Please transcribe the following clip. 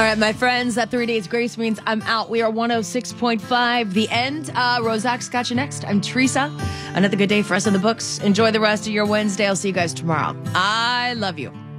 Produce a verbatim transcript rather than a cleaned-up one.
All right, my friends, that three days grace means I'm out. We are one oh six point five. The end. Uh, Rozak's got you next. I'm Teresa. Another good day for us in the books. Enjoy the rest of your Wednesday. I'll see you guys tomorrow. I love you.